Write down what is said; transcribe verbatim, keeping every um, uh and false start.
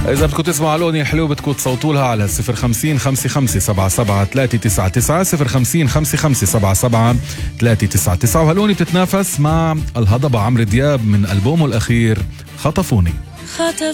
إذا بدكم تسمعوا الأغنية حلوة بدكم تصوتوا لها على صفر خمسين خمسة خمسة سبعة سبعة ثلاثة تسعة تسعة صفر خمسين خمسة خمسة سبعة سبعة ثلاثة تسعة تسعة. وهالأغنية بتتنافس مع الهضبة عمرو دياب من ألبومه الأخير خطفوني.